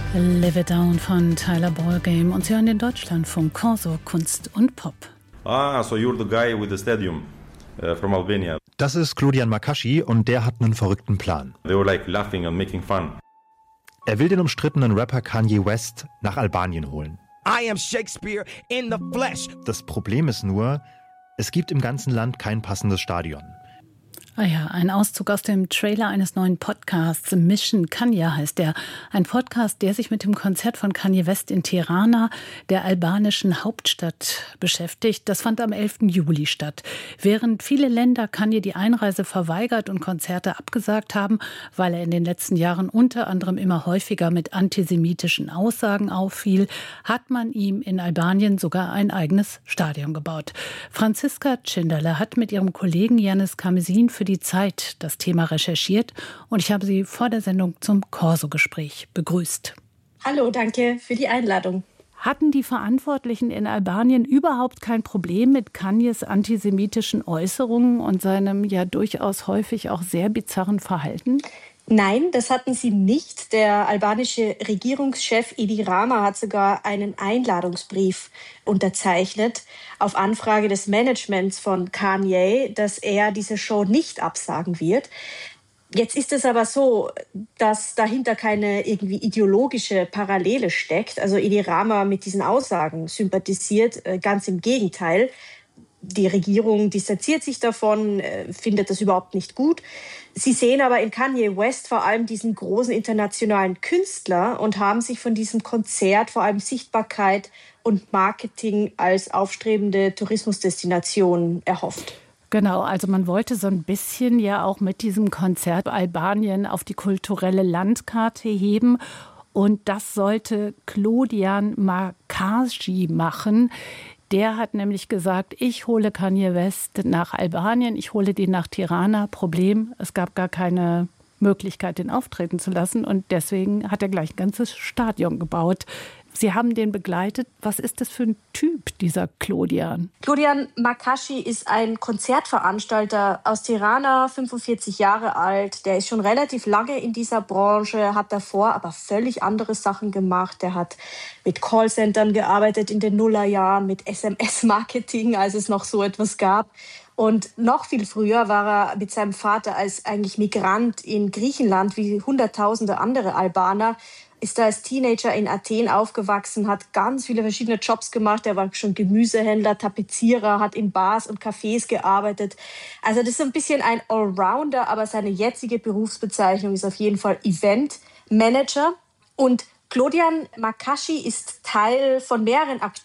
Live It Down von Tyler Ballgame und Sie hören den Deutschlandfunk Corso Kunst und Pop. So you're the guy with the stadium from Albania. Das ist Claudian Makaschi und der hat einen verrückten Plan. They were like laughing and making fun. Er will den umstrittenen Rapper Kanye West nach Albanien holen. I am Shakespeare in the flesh. Das Problem ist nur, es gibt im ganzen Land kein passendes Stadion. Ah ja, ein Auszug aus dem Trailer eines neuen Podcasts. Mission Kanye heißt der. Ein Podcast, der sich mit dem Konzert von Kanye West in Tirana, der albanischen Hauptstadt, beschäftigt. Das fand am 11. Juli statt. Während viele Länder Kanye die Einreise verweigert und Konzerte abgesagt haben, weil er in den letzten Jahren unter anderem immer häufiger mit antisemitischen Aussagen auffiel, hat man ihm in Albanien sogar ein eigenes Stadion gebaut. Franziska Tschinderle hat mit ihrem Kollegen Yannis Karmesin für die Zeit das Thema recherchiert und ich habe sie vor der Sendung zum Corso-Gespräch begrüßt. Hallo, danke für die Einladung. Hatten die Verantwortlichen in Albanien überhaupt kein Problem mit Kanyes antisemitischen Äußerungen und seinem ja durchaus häufig auch sehr bizarren Verhalten? Nein, das hatten sie nicht. Der albanische Regierungschef Edi Rama hat sogar einen Einladungsbrief unterzeichnet auf Anfrage des Managements von Kanye, dass er diese Show nicht absagen wird. Jetzt ist es aber so, dass dahinter keine irgendwie ideologische Parallele steckt. Also Edi Rama mit diesen Aussagen sympathisiert, ganz im Gegenteil. Die Regierung distanziert sich davon, findet das überhaupt nicht gut. Sie sehen aber in Kanye West vor allem diesen großen internationalen Künstler und haben sich von diesem Konzert vor allem Sichtbarkeit und Marketing als aufstrebende Tourismusdestination erhofft. Genau, also man wollte so ein bisschen ja auch mit diesem Konzert Albanien auf die kulturelle Landkarte heben. Und das sollte Claudian Makaschi machen. Der hat nämlich gesagt, ich hole Kanye West nach Albanien, ich hole den nach Tirana. Problem, es gab gar keine Möglichkeit, den auftreten zu lassen. Und deswegen hat er gleich ein ganzes Stadion gebaut. Sie haben den begleitet. Was ist das für ein Typ, dieser Claudian? Claudian Makaschi ist ein Konzertveranstalter aus Tirana, 45 Jahre alt. Der ist schon relativ lange in dieser Branche, hat davor aber völlig andere Sachen gemacht. Der hat mit Callcentern gearbeitet in den Nullerjahren, mit SMS-Marketing, als es noch so etwas gab. Und noch viel früher war er mit seinem Vater als eigentlich Migrant in Griechenland, wie Hunderttausende andere Albaner, ist da als Teenager in Athen aufgewachsen, hat ganz viele verschiedene Jobs gemacht. Er war schon Gemüsehändler, Tapezierer, hat in Bars und Cafés gearbeitet. Also das ist so ein bisschen ein Allrounder, aber seine jetzige Berufsbezeichnung ist auf jeden Fall Event Manager. Und Claudian Makaschi ist Teil von mehreren Akteuren